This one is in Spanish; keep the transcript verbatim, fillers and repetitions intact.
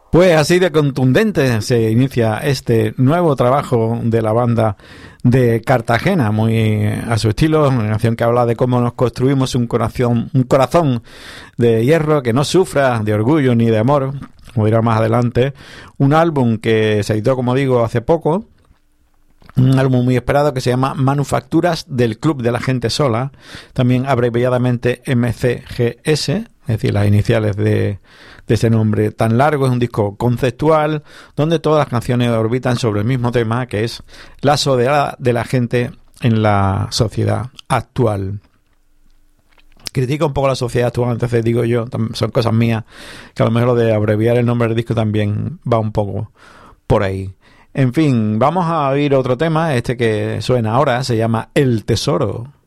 Pues así de contundente se inicia este nuevo trabajo de la banda de Cartagena, muy a su estilo, una canción que habla de cómo nos construimos un corazón, un corazón de hierro que no sufra de orgullo ni de amor, como dirá más adelante. Un álbum que se editó, como digo, hace poco, un álbum muy esperado que se llama Manufacturas del Club de la Gente Sola, también abreviadamente M C G S, es decir, las iniciales de, de ese nombre tan largo. Es un disco conceptual donde todas las canciones orbitan sobre el mismo tema, que es la soledad de la gente en la sociedad actual. Critico un poco la sociedad actual, entonces digo yo, son cosas mías, que a lo mejor lo de abreviar el nombre del disco también va un poco por ahí. En fin, vamos a oír otro tema, este que suena ahora, se llama El Tesoro.